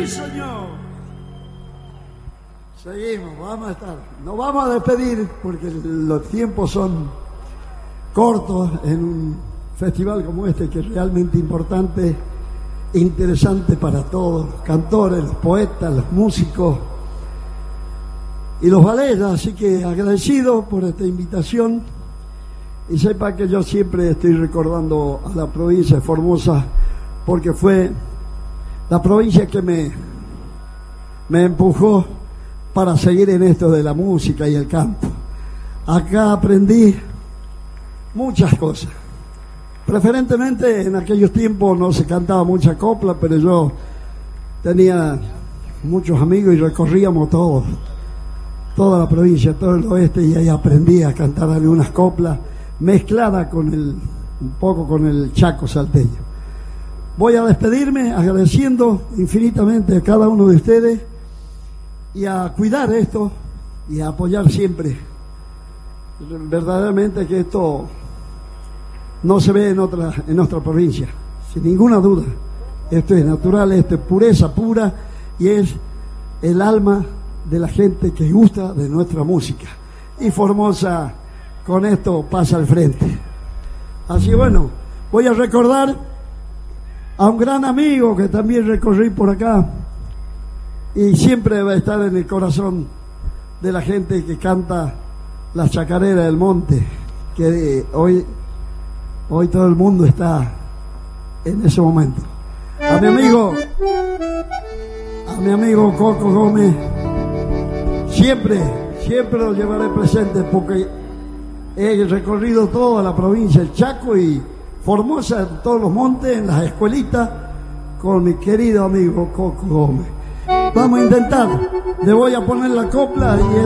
señor. Seguimos, vamos a estar. Nos vamos a despedir porque los tiempos son cortos en un festival como este, que es realmente importante, interesante para todos, los cantores, los poetas, los músicos y los ballets. Así que agradecido por esta invitación, y sepa que yo siempre estoy recordando a la provincia de Formosa, porque fue la provincia que me empujó para seguir en esto de la música y el canto. Acá aprendí muchas cosas. Preferentemente en aquellos tiempos no se cantaba mucha copla, pero yo tenía muchos amigos y recorríamos toda la provincia, todo el oeste, y ahí aprendí a cantar algunas coplas mezcladas un poco con el chaco salteño. Voy a despedirme agradeciendo infinitamente a cada uno de ustedes y a cuidar esto y a apoyar siempre. Verdaderamente que esto no se ve en otra provincia, sin ninguna duda. Esto es natural, esto es pureza pura, y es el alma de la gente que gusta de nuestra música. Y Formosa con esto pasa al frente. Así, bueno, voy a recordar a un gran amigo que también recorrí por acá y siempre va a estar en el corazón de la gente que canta las chacareras del monte, que hoy todo el mundo está en ese momento. A mi amigo Coco Gómez siempre lo llevaré presente, porque he recorrido toda la provincia, el Chaco y Formosa, en todos los montes, en las escuelitas, con mi querido amigo Coco Gómez. Vamos a intentar, le voy a poner la copla y